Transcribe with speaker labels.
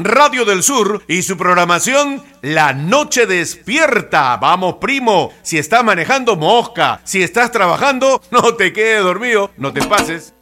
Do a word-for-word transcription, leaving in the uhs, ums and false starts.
Speaker 1: Radio del Sur y su programación La Noche Despierta. Vamos, primo, si estás manejando, mosca. Si estás trabajando, no te quedes dormido, no te pases.